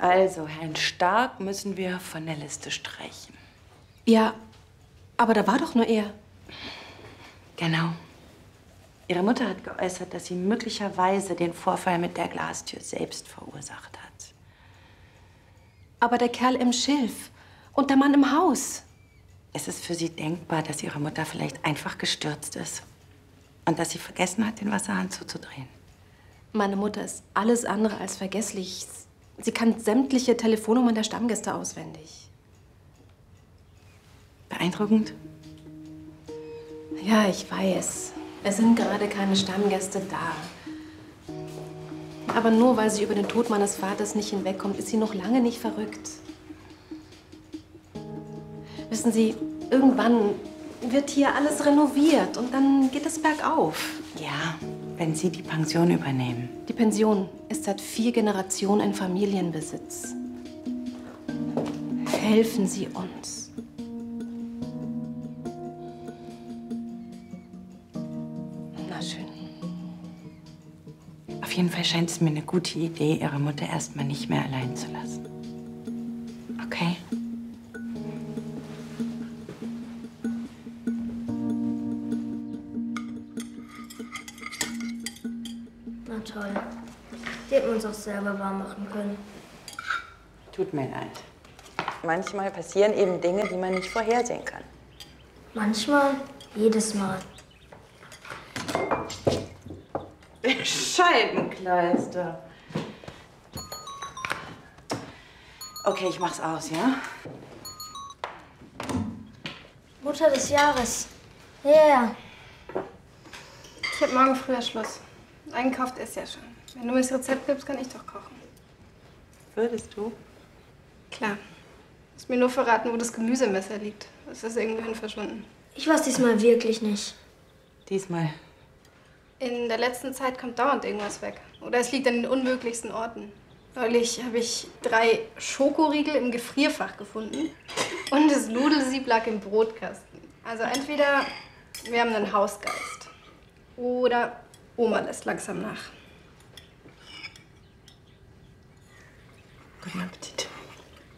Also, Herrn Stark müssen wir von der Liste streichen. Ja, aber da war doch nur er. Genau. Ihre Mutter hat geäußert, dass sie möglicherweise den Vorfall mit der Glastür selbst verursacht hat. Aber der Kerl im Schilf und der Mann im Haus. Es ist für Sie denkbar, dass Ihre Mutter vielleicht einfach gestürzt ist und dass sie vergessen hat, den Wasserhahn zuzudrehen. Meine Mutter ist alles andere als vergesslich. Sie kann sämtliche Telefonnummern der Stammgäste auswendig. Beeindruckend? Ja, ich weiß. Es sind gerade keine Stammgäste da. Aber nur weil sie über den Tod meines Vaters nicht hinwegkommt, ist sie noch lange nicht verrückt. Wissen Sie, irgendwann wird hier alles renoviert und dann geht es bergauf. Ja, wenn Sie die Pension übernehmen. Die Pension ist seit 4 Generationen in Familienbesitz. Helfen Sie uns. Na schön. Auf jeden Fall scheint es mir eine gute Idee, Ihre Mutter erstmal nicht mehr allein zu lassen. Okay? Na toll. Die hätten wir uns auch selber warm machen können. Tut mir leid. Manchmal passieren eben Dinge, die man nicht vorhersehen kann. Manchmal, jedes Mal. Scheibenkleister. Okay, ich mach's aus, ja? Mutter des Jahres. Ja, yeah. Ich hab morgen früher Schluss. Eingekauft ist ja schon. Wenn du mir das Rezept gibst, kann ich doch kochen. Würdest du? Klar. Du musst mir nur verraten, wo das Gemüsemesser liegt. Es ist irgendwohin verschwunden. Ich weiß diesmal wirklich nicht. Diesmal. In der letzten Zeit kommt dauernd irgendwas weg. Oder es liegt an den unmöglichsten Orten. Neulich habe ich 3 Schokoriegel im Gefrierfach gefunden und das Nudelsieb lag im Brotkasten. Also entweder wir haben einen Hausgeist oder Oma lässt langsam nach. Guten Appetit.